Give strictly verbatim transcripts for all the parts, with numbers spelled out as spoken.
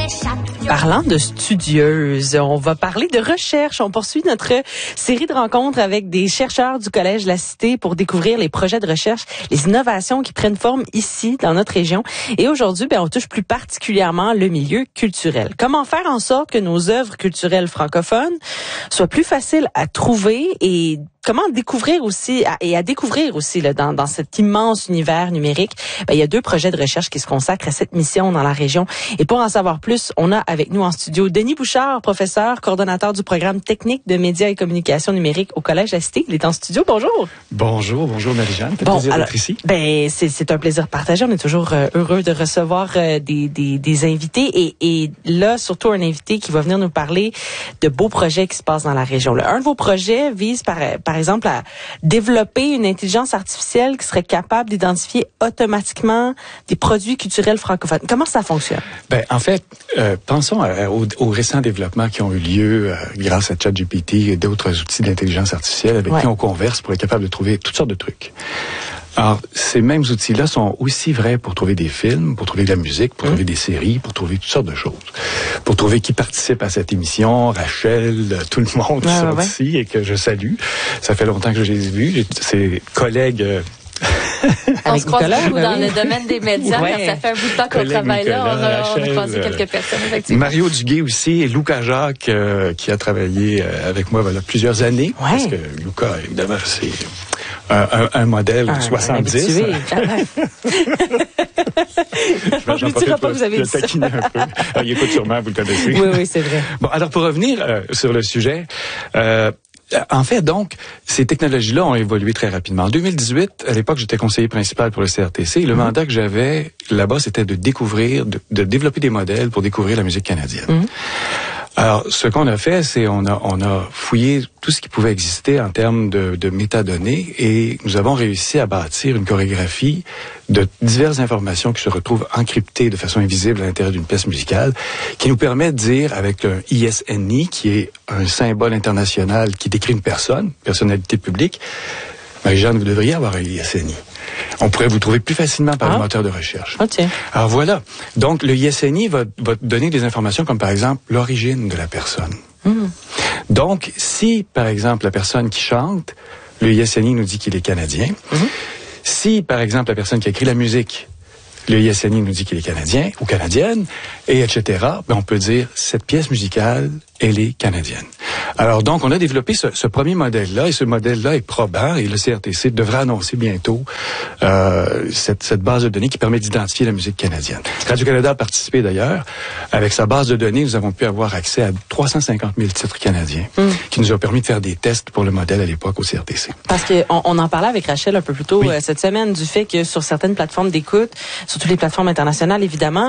Parlant de studieuses, on va parler de recherche. On poursuit notre série de rencontres avec des chercheurs du Collège La Cité pour découvrir les projets de recherche, les innovations qui prennent forme ici, dans notre région. Et aujourd'hui, ben, on touche plus particulièrement le milieu culturel. Comment faire en sorte que nos œuvres culturelles francophones soient plus faciles à trouver et comment découvrir aussi et à découvrir aussi là, dans, dans cet immense univers numérique. Ben, il y a deux projets de recherche qui se consacrent à cette mission dans la région. Et pour en savoir plus, on a avec nous en studio Denis Bouchard, professeur, coordonnateur du programme technique de médias et communications numériques au Collège La Cité. Il est en studio. Bonjour. Bonjour, bonjour Marie-Jeanne. Bon, plaisir alors, d'être ici. Ben, c'est, c'est un plaisir partagé. On est toujours euh, heureux de recevoir euh, des, des, des invités et, et là, surtout un invité qui va venir nous parler de beaux projets qui se passent dans la région. Là, un de vos projets vise par, par exemple à développer une intelligence artificielle qui serait capable d'identifier automatiquement des produits culturels francophones. Comment ça fonctionne? Ben, en fait, euh, pensons à, aux, aux récents développements qui ont eu lieu euh, grâce à ChatGPT et d'autres outils d'intelligence artificielle avec ouais. qui on converse pour être capable de trouver toutes sortes de trucs. Alors, ces mêmes outils-là sont aussi vrais pour trouver des films, pour trouver de la musique, pour mmh. trouver des séries, pour trouver toutes sortes de choses. Pour trouver qui participe à cette émission, Rachel, tout le monde ouais, sont ouais. ici et que je salue. Ça fait longtemps que je les ai vus. Ces collègues... Euh, on se croise Nicolas, beaucoup ben dans oui. le domaine des médias, ouais. car ça fait un bout de temps qu'on Collègue travaille Nicolas, là. On a, Rachel, on a croisé quelques personnes, effectivement. Mario Duguay aussi, et Luca Jacques, euh, qui a travaillé euh, avec moi voilà, plusieurs années. Ouais. Parce que Luca, évidemment, c'est un, un, un modèle un, soixante-dix. Un on ne dira pas que vous avez dit ça. Un peu. Alors, il écoute sûrement, vous le connaissez. Oui, oui, c'est vrai. Bon, alors pour revenir euh, sur le sujet... Euh, En fait, donc, ces technologies-là ont évolué très rapidement. En deux mille dix-huit, à l'époque, j'étais conseiller principal pour le C R T C. Et le mmh. mandat que j'avais là-bas, c'était de découvrir, de, de développer des modèles pour découvrir la musique canadienne. Mmh. Alors, ce qu'on a fait, c'est on a on a fouillé tout ce qui pouvait exister en termes de, de métadonnées et nous avons réussi à bâtir une chorégraphie de diverses informations qui se retrouvent encryptées de façon invisible à l'intérieur d'une pièce musicale, qui nous permet de dire avec un I S N I, qui est un symbole international qui décrit une personne, personnalité publique. Marie-Jeanne, vous devriez avoir un I S N I. On pourrait vous trouver plus facilement par ah. le moteur de recherche. Okay. Alors voilà. Donc, le I S N I va, va donner des informations comme, par exemple, l'origine de la personne. Mm. Donc, si, par exemple, la personne qui chante, le I S N I nous dit qu'il est canadien. Mm-hmm. Si, par exemple, la personne qui a écrit la musique, le I S N I nous dit qu'il est canadien ou canadienne, et et cetera, ben on peut dire, cette pièce musicale, elle est canadienne. Alors donc, on a développé ce, ce premier modèle-là, et ce modèle-là est probant, et le C R T C devrait annoncer bientôt euh, cette, cette base de données qui permet d'identifier la musique canadienne. Radio-Canada a participé d'ailleurs. Avec sa base de données, nous avons pu avoir accès à trois cent cinquante mille titres canadiens, mm. qui nous ont permis de faire des tests pour le modèle à l'époque au C R T C. Parce qu'on on en parlait avec Rachel un peu plus tôt oui. euh, cette semaine, du fait que sur certaines plateformes d'écoute, sur toutes les plateformes internationales, évidemment,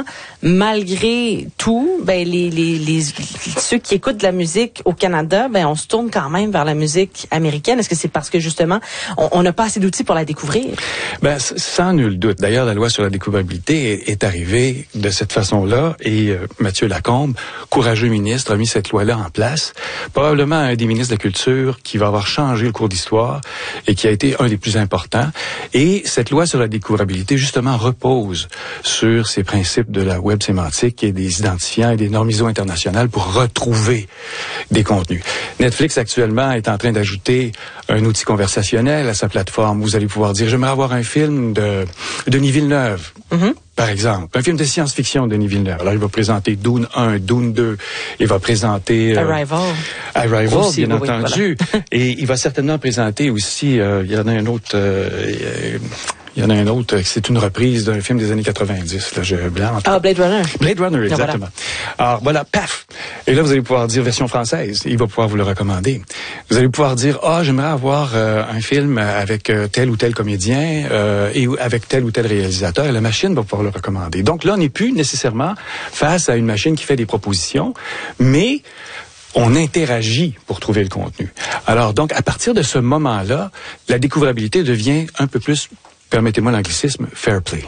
malgré tout, ben les, les, les, ceux qui écoutent de la musique au Canada, ben on se tourne quand même vers la musique américaine. Est-ce que c'est parce que justement, on n'a pas assez d'outils pour la découvrir? Ben sans nul doute. D'ailleurs, la loi sur la découvrabilité est, est arrivée de cette façon-là, et euh, Mathieu Lacombe, courageux ministre, a mis cette loi-là en place. Probablement un des ministres de la Culture qui va avoir changé le cours d'histoire et qui a été un des plus importants. Et cette loi sur la découvrabilité, justement, repose sur ces principes de la web sémantique et des identifiants et des normes I S O internationales pour retrouver des contenus. Netflix, actuellement, est en train d'ajouter un outil conversationnel à sa plateforme. Vous allez pouvoir dire, j'aimerais avoir un film de Denis Villeneuve. Mm-hmm. Par exemple, un film de science-fiction de Denis Villeneuve. Alors, il va présenter Dune un, Dune deux. Il va présenter... Euh, Arrival. Arrival, aussi, bien oui, entendu. Voilà. Et il va certainement présenter aussi... Euh, il y en a un autre... Euh, Il y en a un autre, c'est une reprise d'un film des années quatre-vingt-dix. Là, je blanc. Ah, Blade Runner. Blade Runner, exactement. Voilà. Alors voilà, paf. Et là, vous allez pouvoir dire version française. Il va pouvoir vous le recommander. Vous allez pouvoir dire, ah, oh, j'aimerais avoir euh, un film avec euh, tel ou tel comédien euh, et avec tel ou tel réalisateur. Et la machine va pouvoir le recommander. Donc là, on n'est plus nécessairement face à une machine qui fait des propositions, mais on interagit pour trouver le contenu. Alors donc, à partir de ce moment-là, la découvrabilité devient un peu plus, permettez-moi l'anglicisme, fair play.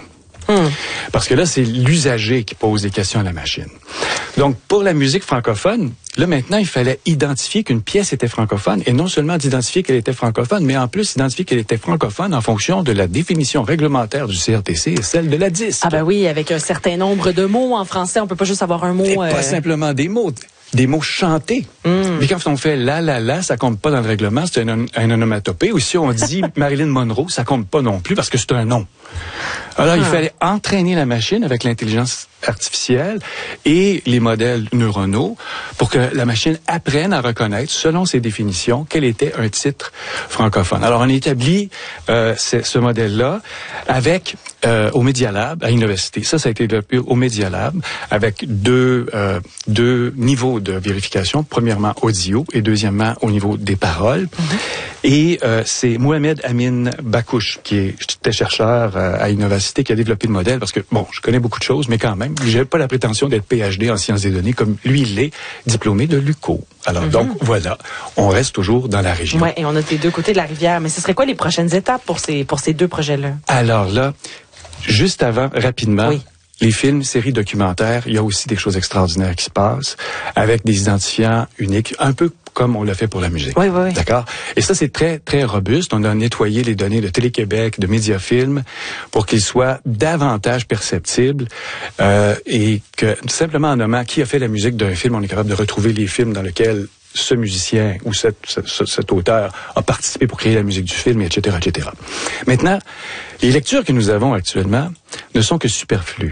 Hum. Parce que là, c'est l'usager qui pose des questions à la machine. Donc, pour la musique francophone, là, maintenant, il fallait identifier qu'une pièce était francophone, et non seulement d'identifier qu'elle était francophone, mais en plus identifier qu'elle était francophone en fonction de la définition réglementaire du C R T C et celle de la D I S P. Ah ben oui, avec un certain nombre de mots en français, on peut pas juste avoir un mot... Et euh... pas simplement des mots, des mots chantés. Mm. Mais quand on fait la, la, la, ça compte pas dans le règlement, c'est un, un onomatopée. Ou si on dit Marilyn Monroe, ça compte pas non plus parce que c'est un nom. Alors, ah. il fallait entraîner la machine avec l'intelligence artificielle et les modèles neuronaux pour que la machine apprenne à reconnaître, selon ses définitions, quel était un titre francophone. Alors, on établit euh, ce, ce modèle-là avec euh, au Media Lab à l'université. Ça, ça a été développé au Media Lab avec deux euh, deux niveaux de vérification. Premièrement, audio et deuxièmement, au niveau des paroles. Mm-hmm. Et euh, c'est Mohamed Amin Bakouche, qui était chercheur euh, à l'université, qui a développé le modèle, parce que, bon, je connais beaucoup de choses, mais quand même, j'ai pas la prétention d'être P H D en sciences des données, comme lui, il est diplômé de l'U Q O. Alors, mm-hmm. donc, voilà, on reste toujours dans la région. Ouais, et on a des deux côtés de la rivière. Mais ce serait quoi les prochaines étapes pour ces, pour ces deux projets-là? Alors là, juste avant, rapidement... Oui. Les films, séries documentaires, il y a aussi des choses extraordinaires qui se passent avec des identifiants uniques, un peu comme on l'a fait pour la musique. Oui, oui, oui. D'accord? Et ça, c'est très, très robuste. On a nettoyé les données de Télé-Québec, de Mediafilm, pour qu'ils soient davantage perceptibles euh, et que, simplement en nommant qui a fait la musique d'un film, on est capable de retrouver les films dans lesquels ce musicien ou cet, cet, cet auteur a participé pour créer la musique du film, et cetera, et cetera. Maintenant, les lectures que nous avons actuellement ne sont que superflues.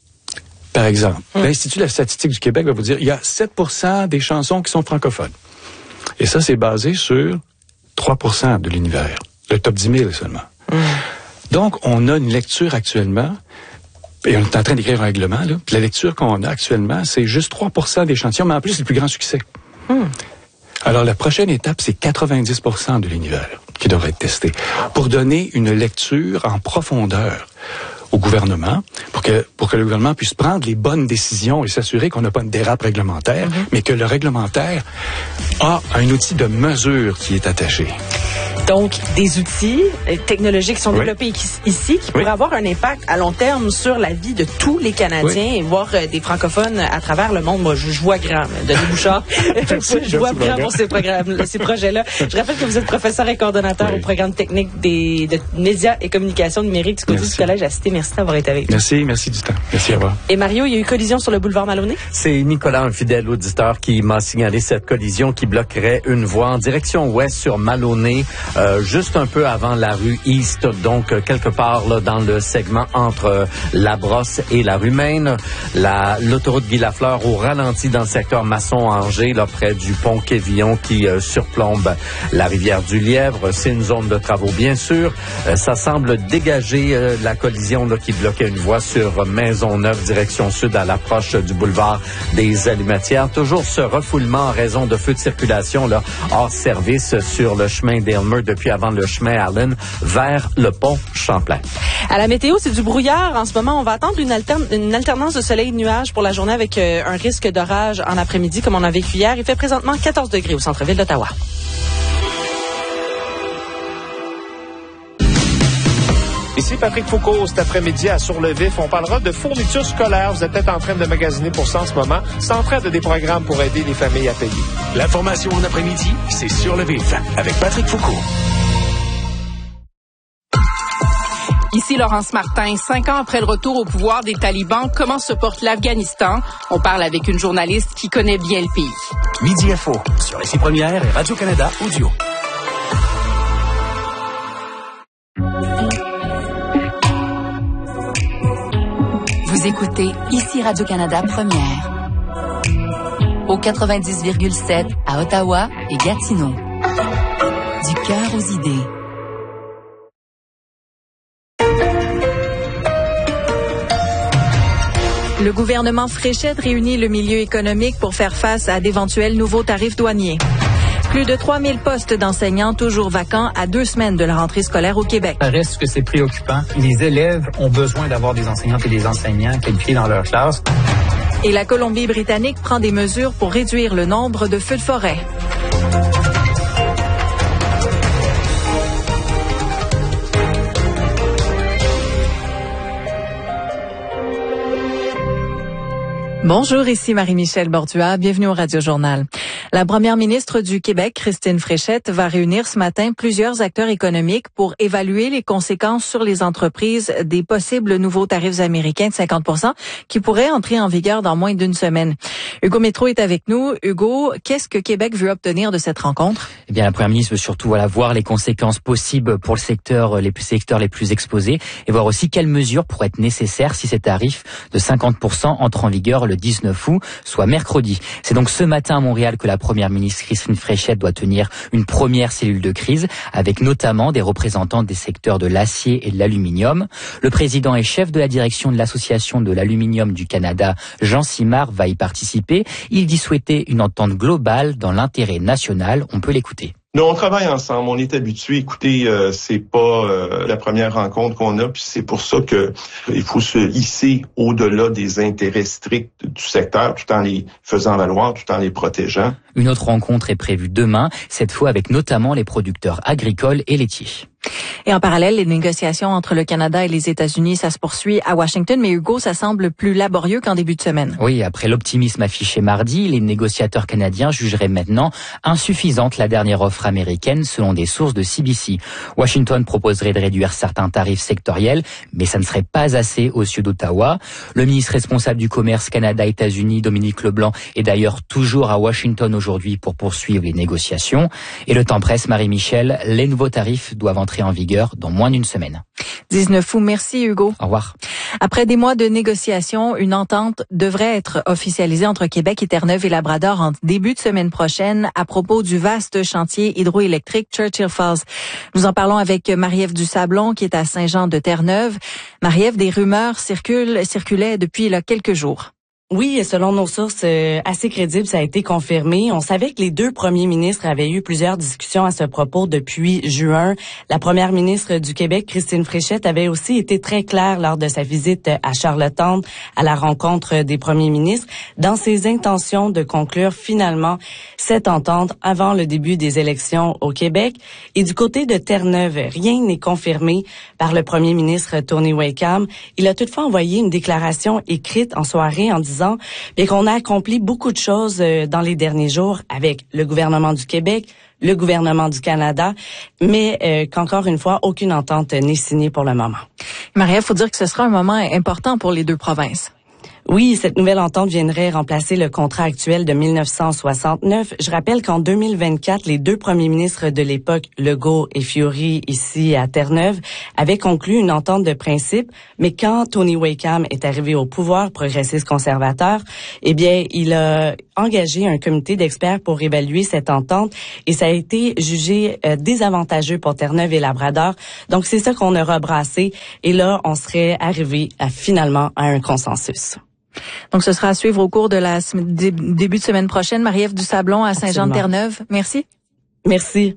Par exemple, hum. l'Institut de la statistique du Québec va vous dire il y a sept pour cent des chansons qui sont francophones. Et ça, c'est basé sur trois pour cent de l'univers, le top dix mille seulement. Hum. Donc, on a une lecture actuellement, et on est en train d'écrire un règlement, là, puis la lecture qu'on a actuellement, c'est juste trois pour cent d'échantillons, mais en plus, c'est le plus grand succès. Hum. Alors, la prochaine étape, c'est quatre-vingt-dix pour cent de l'univers qui devrait être testé pour donner une lecture en profondeur au gouvernement, pour que pour que le gouvernement puisse prendre les bonnes décisions et s'assurer qu'on n'a pas une dérape réglementaire, mm-hmm. mais que le réglementaire a un outil de mesure qui est attaché. Donc, des outils technologiques qui sont oui. développés ici, qui pourraient oui. avoir un impact à long terme sur la vie de tous les Canadiens oui. et voir euh, des francophones à travers le monde. Moi, je, je vois grand, Denis Bouchard. je vois grand pour ces programmes, ces projets-là. Je rappelle que vous êtes professeur et coordonnateur oui. au programme technique des de médias et communications numériques du côté merci. du Collège La Cité. Merci d'avoir été avec nous. Merci, merci du temps. Merci à vous. Et Mario, il y a eu collision sur le boulevard Maloney? C'est Nicolas, un fidèle auditeur, qui m'a signalé cette collision qui bloquerait une voie en direction ouest sur Maloney. Euh, juste un peu avant la rue East, donc euh, quelque part là, dans le segment entre euh, la Brosse et la rue Maine. La, l'autoroute Guy Lafleur au ralenti dans le secteur Masson-Angers, là près du pont Quévillon qui euh, surplombe la rivière du Lièvre. C'est une zone de travaux, bien sûr. Euh, ça semble dégager euh, la collision là, qui bloquait une voie sur Maisonneuve, direction sud, à l'approche du boulevard des Allumetières. Toujours ce refoulement en raison de feux de circulation là, hors service sur le chemin d'Aylmer depuis avant le chemin Allen vers le pont Champlain. À la météo, c'est du brouillard. En ce moment, on va attendre une, alterne- une alternance de soleil et de nuages pour la journée avec euh, un risque d'orage en après-midi comme on a vécu hier. Il fait présentement quatorze degrés au centre-ville d'Ottawa. Ici Patrick Foucault, cet après-midi à Sur le Vif, on parlera de fournitures scolaires. Vous êtes peut-être en train de magasiner pour ça en ce moment. C'est en train de des programmes pour aider les familles à payer. L'information en après-midi, c'est Sur le Vif avec Patrick Foucault. Ici Laurence Martin. Cinq ans après le retour au pouvoir des talibans, comment se porte l'Afghanistan? On parle avec une journaliste qui connaît bien le pays. Midi Info sur Ici Première et Radio-Canada Audio. Vous écoutez Ici Radio-Canada Première. Au quatre-vingt-dix virgule sept à Ottawa et Gatineau. Du cœur aux idées. Le gouvernement Fréchette réunit le milieu économique pour faire face à d'éventuels nouveaux tarifs douaniers. Plus de trois mille postes d'enseignants toujours vacants à deux semaines de la rentrée scolaire au Québec. Ça reste que c'est préoccupant. Les élèves ont besoin d'avoir des enseignantes et des enseignants qualifiés dans leur classe. Et la Colombie-Britannique prend des mesures pour réduire le nombre de feux de forêt. Bonjour, ici Marie-Michel Borduas. Bienvenue au Radio Journal. La première ministre du Québec, Christine Fréchette, va réunir ce matin plusieurs acteurs économiques pour évaluer les conséquences sur les entreprises des possibles nouveaux tarifs américains de cinquante pour cent qui pourraient entrer en vigueur dans moins d'une semaine. Hugo Métro est avec nous. Hugo, qu'est-ce que Québec veut obtenir de cette rencontre? Eh bien, la première ministre veut surtout voilà, voir les conséquences possibles pour le secteur, les secteurs les plus exposés et voir aussi quelles mesures pourraient être nécessaires si ces tarifs de cinquante pour cent entrent en vigueur le dix-neuf août, soit mercredi. C'est donc ce matin à Montréal que la première ministre Christine Fréchette doit tenir une première cellule de crise avec notamment des représentants des secteurs de l'acier et de l'aluminium. Le président et chef de la direction de l'Association de l'aluminium du Canada, Jean Simard, va y participer. Il dit souhaiter une entente globale dans l'intérêt national. On peut l'écouter. Nous, on travaille ensemble, on est habitués. Écoutez, euh, c'est pas euh, la première rencontre qu'on a, puis c'est pour ça que il faut se hisser au-delà des intérêts stricts du secteur, tout en les faisant valoir, tout en les protégeant. Une autre rencontre est prévue demain, cette fois avec notamment les producteurs agricoles et laitiers. Et en parallèle, les négociations entre le Canada et les États-Unis, ça se poursuit à Washington, mais Hugo, ça semble plus laborieux qu'en début de semaine. Oui, après l'optimisme affiché mardi, les négociateurs canadiens jugeraient maintenant insuffisante la dernière offre américaine selon des sources de C B C. Washington proposerait de réduire certains tarifs sectoriels, mais ça ne serait pas assez au sud d'Ottawa. Le ministre responsable du commerce Canada-États-Unis, Dominique Leblanc, est d'ailleurs toujours à Washington aujourd'hui pour poursuivre les négociations. Et le temps presse, Marie-Michel, les nouveaux tarifs doivent entrer en vigueur dans moins d'une semaine. dix-neuf août, merci Hugo. Au revoir. Après des mois de négociations, une entente devrait être officialisée entre Québec et Terre-Neuve et Labrador en début de semaine prochaine à propos du vaste chantier hydroélectrique Churchill Falls. Nous en parlons avec Marie-Ève Dusablon qui est à Saint-Jean-de-Terre-Neuve. Marie-Ève, des rumeurs circulent, circulaient depuis là, quelques jours. Oui, selon nos sources euh, assez crédibles, ça a été confirmé. On savait que les deux premiers ministres avaient eu plusieurs discussions à ce propos depuis juin. La première ministre du Québec, Christine Fréchette, avait aussi été très claire lors de sa visite à Charlottetown à la rencontre des premiers ministres dans ses intentions de conclure finalement cette entente avant le début des élections au Québec. Et du côté de Terre-Neuve, rien n'est confirmé par le premier ministre Tony Wakeham. Il a toutefois envoyé une déclaration écrite en soirée en disant bien qu'on a accompli beaucoup de choses dans les derniers jours avec le gouvernement du Québec, le gouvernement du Canada, mais euh, qu'encore une fois, aucune entente n'est signée pour le moment. Marie-Ève, il faut dire que ce sera un moment important pour les deux provinces. Oui, cette nouvelle entente viendrait remplacer le contrat actuel de mille neuf cent soixante-neuf. Je rappelle qu'en deux mille vingt-quatre, les deux premiers ministres de l'époque, Legault et Fiori, ici à Terre-Neuve, avaient conclu une entente de principe, mais quand Tony Wakeham est arrivé au pouvoir progressiste conservateur, eh bien, il a engagé un comité d'experts pour évaluer cette entente et ça a été jugé euh, désavantageux pour Terre-Neuve et Labrador. Donc, c'est ça qu'on a rebrassé et là, on serait arrivé à, finalement à un consensus. Donc, ce sera à suivre au cours de la début de semaine prochaine. Marie-Ève Dusablon à Saint-Jean-de-Terre-Neuve. Merci. Merci.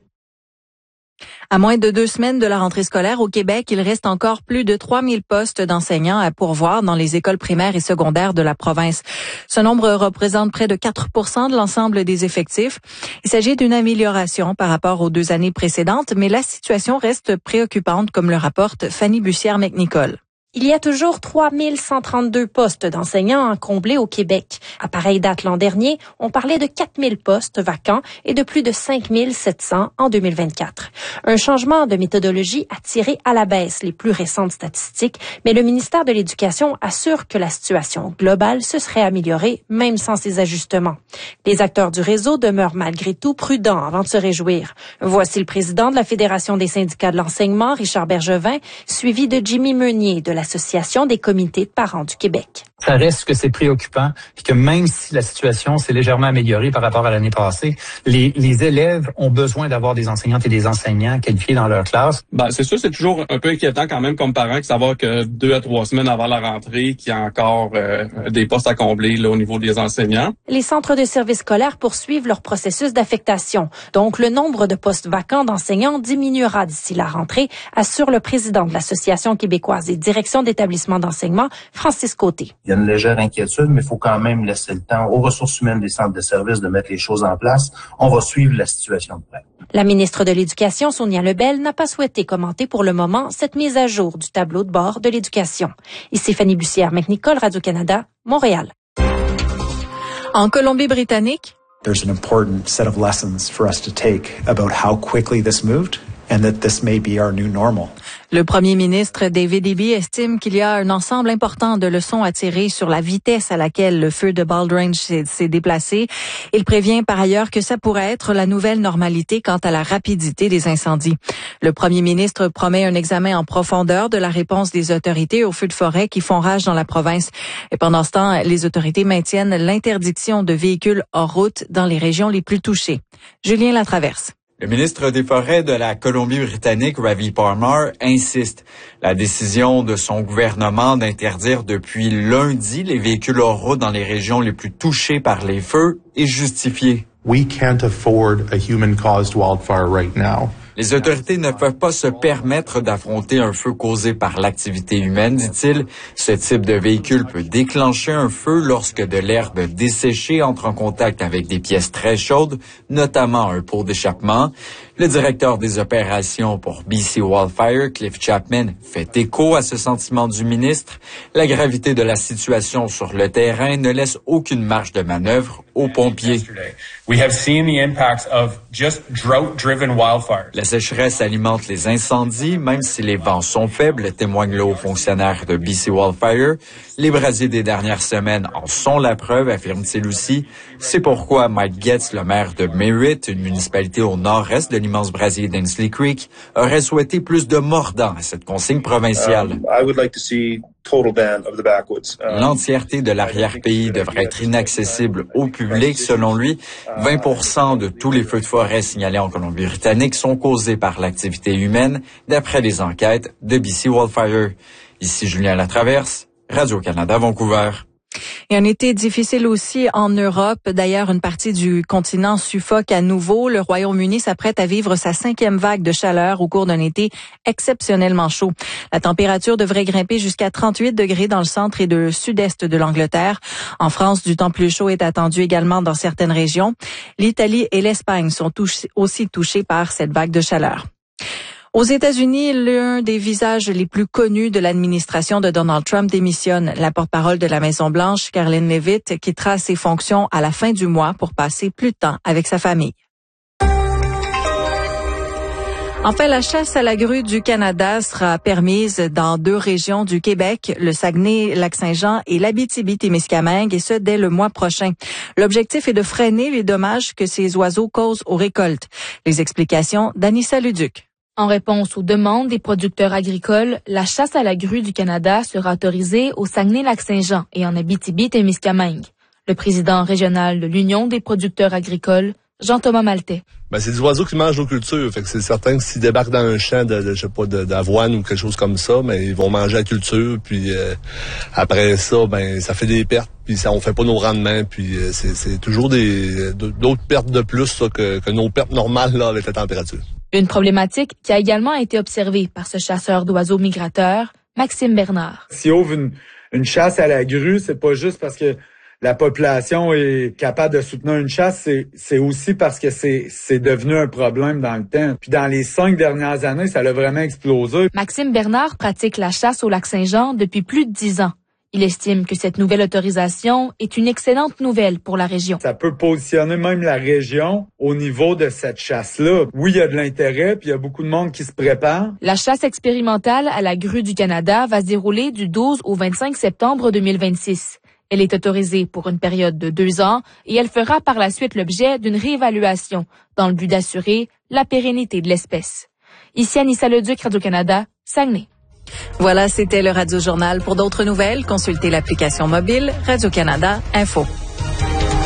À moins de deux semaines de la rentrée scolaire au Québec, il reste encore plus de trois mille postes d'enseignants à pourvoir dans les écoles primaires et secondaires de la province. Ce nombre représente près de quatre pour cent de l'ensemble des effectifs. Il s'agit d'une amélioration par rapport aux deux années précédentes, mais la situation reste préoccupante, comme le rapporte Fanny Bussière-McNicol. Il y a toujours trois mille cent trente-deux postes d'enseignants à combler au Québec. À pareille date l'an dernier, on parlait de quatre mille postes vacants et de plus de cinq mille sept cents en deux mille vingt-quatre. Un changement de méthodologie a tiré à la baisse les plus récentes statistiques, mais le ministère de l'Éducation assure que la situation globale se serait améliorée, même sans ces ajustements. Les acteurs du réseau demeurent malgré tout prudents avant de se réjouir. Voici le président de la Fédération des syndicats de l'enseignement, Richard Bergevin, suivi de Jimmy Meunier de la l'Association des comités de parents du Québec. Ça reste que c'est préoccupant, puis que même si la situation s'est légèrement améliorée par rapport à l'année passée, les, les élèves ont besoin d'avoir des enseignantes et des enseignants qualifiés dans leur classe. Ben, c'est sûr, c'est toujours un peu inquiétant quand même comme parent de savoir que deux à trois semaines avant la rentrée, qu'il y a encore euh, des postes à combler là, au niveau des enseignants. Les centres de services scolaires poursuivent leur processus d'affectation. Donc, le nombre de postes vacants d'enseignants diminuera d'ici la rentrée, assure le président de l'Association québécoise des directions d'établissements d'enseignement, Francis Côté. Il y a une légère inquiétude, mais il faut quand même laisser le temps aux ressources humaines des centres de services de mettre les choses en place. On va suivre la situation de près. La ministre de l'Éducation, Sonia Lebel, n'a pas souhaité commenter pour le moment cette mise à jour du tableau de bord de l'éducation. Ici Fanny Bussière-McNicol, Radio-Canada, Montréal. En Colombie-Britannique, there's an important set of lessons for us to take about how quickly this moved and that this may be our new normal. Le premier ministre David Eby estime qu'il y a un ensemble important de leçons à tirer sur la vitesse à laquelle le feu de Baldrange s'est, s'est déplacé. Il prévient par ailleurs que ça pourrait être la nouvelle normalité quant à la rapidité des incendies. Le premier ministre promet un examen en profondeur de la réponse des autorités aux feux de forêt qui font rage dans la province. Et pendant ce temps, les autorités maintiennent l'interdiction de véhicules hors route dans les régions les plus touchées. Julien Latraverse. Le ministre des Forêts de la Colombie-Britannique, Ravi Parmar, insiste. La décision de son gouvernement d'interdire depuis lundi les véhicules hors route dans les régions les plus touchées par les feux est justifiée. We can't afford a human-caused wildfire right now. Les autorités ne peuvent pas se permettre d'affronter un feu causé par l'activité humaine, dit-il. Ce type de véhicule peut déclencher un feu lorsque de l'herbe desséchée entre en contact avec des pièces très chaudes, notamment un pot d'échappement. Le directeur des opérations pour B C Wildfire, Cliff Chapman, fait écho à ce sentiment du ministre. La gravité de la situation sur le terrain ne laisse aucune marge de manœuvre aux pompiers. We have seen the impacts of just drought-driven wildfires. La sécheresse alimente les incendies, même si les vents sont faibles, témoigne le haut fonctionnaire de B C Wildfire. Les brasiers des dernières semaines en sont la preuve, affirme-t-il aussi. C'est pourquoi Mike Getz, le maire de Merritt, une municipalité au nord-est de l'immense brasier d'Ainslie Creek, aurait souhaité plus de mordant à cette consigne provinciale. Um, I would like to see total ban of the backwoods. Um, L'entièreté de l'arrière-pays devrait être inaccessible au public, selon lui. vingt pour cent de tous les feux de forêt signalés en Colombie-Britannique sont causés par l'activité humaine, d'après les enquêtes de B C Wildfire. Ici Julien Latraverse, Radio-Canada, Vancouver. Et un été difficile aussi en Europe. D'ailleurs, une partie du continent suffoque à nouveau. Le Royaume-Uni s'apprête à vivre sa cinquième vague de chaleur au cours d'un été exceptionnellement chaud. La température devrait grimper jusqu'à trente-huit degrés dans le centre et le sud-est de l'Angleterre. En France, du temps plus chaud est attendu également dans certaines régions. L'Italie et l'Espagne sont touch- aussi touchés par cette vague de chaleur. Aux États-Unis, l'un des visages les plus connus de l'administration de Donald Trump démissionne. La porte-parole de la Maison-Blanche, Karoline Leavitt, quittera ses fonctions à la fin du mois pour passer plus de temps avec sa famille. Enfin, la chasse à la grue du Canada sera permise dans deux régions du Québec, le Saguenay-Lac-Saint-Jean et l'Abitibi-Témiscamingue, et ce, dès le mois prochain. L'objectif est de freiner les dommages que ces oiseaux causent aux récoltes. Les explications d'Anissa Luduc. En réponse aux demandes des producteurs agricoles, la chasse à la grue du Canada sera autorisée au Saguenay-Lac-Saint-Jean et en Abitibi-Témiscamingue. Le président régional de l'Union des producteurs agricoles, Jean-Thomas Maltais. Ben, c'est des oiseaux qui mangent nos cultures. Fait que c'est certain que s'ils débarquent dans un champ de, de je sais pas, de, d'avoine ou quelque chose comme ça, ben, ils vont manger la culture. Puis euh, après ça, ben, ça fait des pertes. Puis ça, on fait pas nos rendements. Puis euh, c'est, c'est toujours des d'autres pertes de plus ça, que, que nos pertes normales là avec la température. Une problématique qui a également été observée par ce chasseur d'oiseaux migrateurs, Maxime Bernard. S'il ouvre une, une chasse à la grue, c'est pas juste parce que la population est capable de soutenir une chasse, c'est, c'est aussi parce que c'est, c'est devenu un problème dans le temps. Puis dans les cinq dernières années, ça a vraiment explosé. Maxime Bernard pratique la chasse au Lac-Saint-Jean depuis plus de dix ans. Il estime que cette nouvelle autorisation est une excellente nouvelle pour la région. Ça peut positionner même la région au niveau de cette chasse-là. Oui, il y a de l'intérêt, puis il y a beaucoup de monde qui se prépare. La chasse expérimentale à la grue du Canada va se dérouler du douze au vingt-cinq septembre deux mille vingt-six. Elle est autorisée pour une période de deux ans et elle fera par la suite l'objet d'une réévaluation dans le but d'assurer la pérennité de l'espèce. Ici Anissa Leduc, Radio-Canada, Saguenay. Voilà, c'était le Radio-Journal. Pour d'autres nouvelles, consultez l'application mobile Radio-Canada Info.